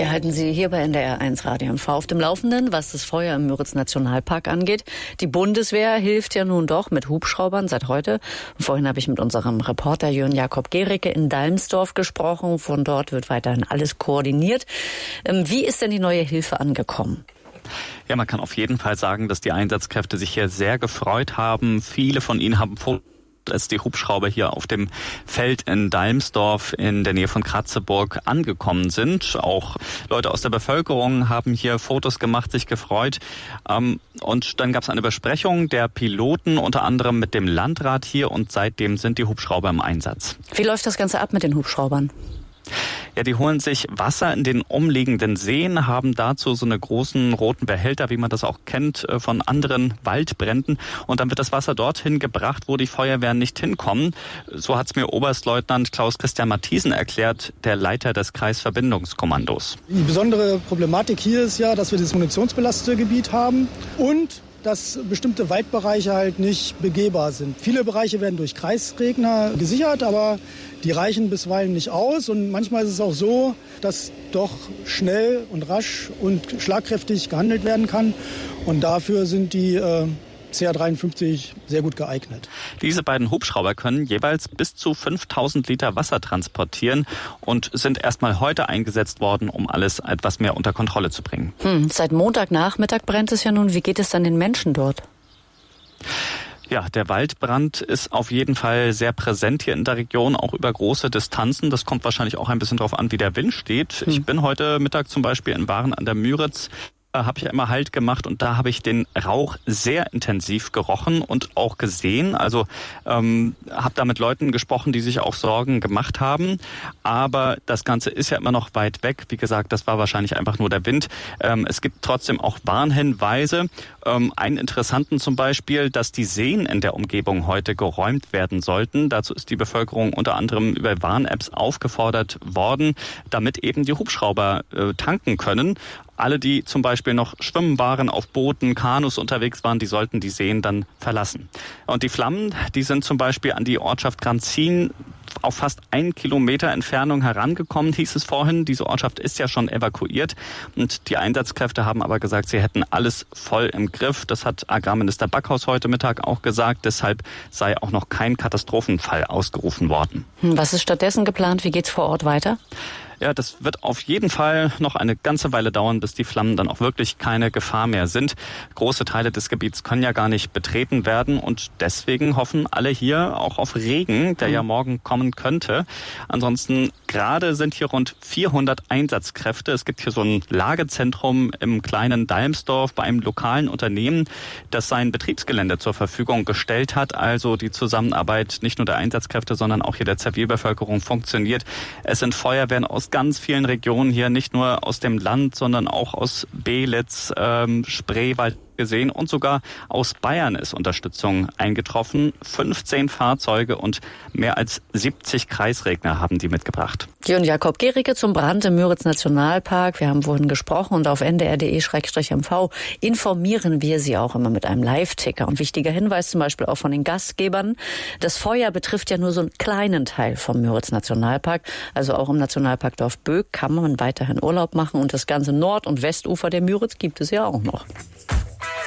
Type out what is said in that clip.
Wir halten Sie hier bei NDR1 Radio MV auf dem Laufenden, was das Feuer im Müritz-Nationalpark angeht. Die Bundeswehr hilft ja nun doch mit Hubschraubern seit heute. Vorhin habe ich mit unserem Reporter Jörn Jakob Gericke in Dalmsdorf gesprochen. Von dort wird weiterhin alles koordiniert. Wie ist denn die neue Hilfe angekommen? Ja, man kann auf jeden Fall sagen, dass die Einsatzkräfte sich hier sehr gefreut haben. Viele von ihnen haben als die Hubschrauber hier auf dem Feld in Dalmsdorf in der Nähe von Kratzeburg angekommen sind. Auch Leute aus der Bevölkerung haben hier Fotos gemacht, sich gefreut. Und dann gab es eine Besprechung der Piloten, unter anderem mit dem Landrat hier, und seitdem sind die Hubschrauber im Einsatz. Wie läuft das Ganze ab mit den Hubschraubern? Ja, die holen sich Wasser in den umliegenden Seen, haben dazu so eine großen roten Behälter, wie man das auch kennt von anderen Waldbränden. Und dann wird das Wasser dorthin gebracht, wo die Feuerwehren nicht hinkommen. So hat es mir Oberstleutnant Klaus-Christian Mathiesen erklärt, der Leiter des Kreisverbindungskommandos. Die besondere Problematik hier ist ja, dass wir das munitionsbelastete Gebiet haben und dass bestimmte Waldbereiche halt nicht begehbar sind. Viele Bereiche werden durch Kreisregner gesichert, aber die reichen bisweilen nicht aus. Und manchmal ist es auch so, dass doch schnell und rasch und schlagkräftig gehandelt werden kann. Und dafür sind die CH-53 sehr gut geeignet. Diese beiden Hubschrauber können jeweils bis zu 5000 Liter Wasser transportieren und sind erstmal heute eingesetzt worden, um alles etwas mehr unter Kontrolle zu bringen. Seit Montagnachmittag brennt es ja nun. Wie geht es dann den Menschen dort? Ja, der Waldbrand ist auf jeden Fall sehr präsent hier in der Region, auch über große Distanzen. Das kommt wahrscheinlich auch ein bisschen darauf an, wie der Wind steht. Ich bin heute Mittag zum Beispiel in Waren an der Müritz, habe ich ja immer Halt gemacht, und da habe ich den Rauch sehr intensiv gerochen und auch gesehen. Also habe da mit Leuten gesprochen, die sich auch Sorgen gemacht haben. Aber das Ganze ist ja immer noch weit weg. Wie gesagt, das war wahrscheinlich einfach nur der Wind. Es gibt trotzdem auch Warnhinweise. Einen interessanten zum Beispiel, dass die Seen in der Umgebung heute geräumt werden sollten. Dazu ist die Bevölkerung unter anderem über Warn-Apps aufgefordert worden, damit eben die Hubschrauber tanken können. Alle, die zum Beispiel noch schwimmen waren, auf Booten, Kanus unterwegs waren, die sollten die Seen dann verlassen. Und die Flammen, die sind zum Beispiel an die Ortschaft Granzin auf fast 1 Kilometer Entfernung herangekommen, hieß es vorhin. Diese Ortschaft ist ja schon evakuiert. Und die Einsatzkräfte haben aber gesagt, sie hätten alles voll im Griff. Das hat Agrarminister Backhaus heute Mittag auch gesagt. Deshalb sei auch noch kein Katastrophenfall ausgerufen worden. Was ist stattdessen geplant? Wie geht's vor Ort weiter? Ja, das wird auf jeden Fall noch eine ganze Weile dauern, bis die Flammen dann auch wirklich keine Gefahr mehr sind. Große Teile des Gebiets können ja gar nicht betreten werden, und deswegen hoffen alle hier auch auf Regen, der ja morgen kommen könnte. Ansonsten gerade sind hier rund 400 Einsatzkräfte. Es gibt hier so ein Lagezentrum im kleinen Dalmsdorf bei einem lokalen Unternehmen, das sein Betriebsgelände zur Verfügung gestellt hat. Also die Zusammenarbeit nicht nur der Einsatzkräfte, sondern auch hier der Zivilbevölkerung funktioniert. Es sind Feuerwehren aus ganz vielen Regionen hier, nicht nur aus dem Land, sondern auch aus Belitz, Spreewald gesehen, und sogar aus Bayern ist Unterstützung eingetroffen. 15 Fahrzeuge und mehr als 70 Kreisregner haben die mitgebracht. Jörn Jakob Gericke zum Brand im Müritz-Nationalpark. Wir haben vorhin gesprochen, und auf ndr.de/mv informieren wir Sie auch immer mit einem Live-Ticker. Und wichtiger Hinweis zum Beispiel auch von den Gastgebern: Das Feuer betrifft ja nur so einen kleinen Teil vom Müritz-Nationalpark. Also auch im Nationalpark Dorfböck kann man weiterhin Urlaub machen, und das ganze Nord- und Westufer der Müritz gibt es ja auch noch.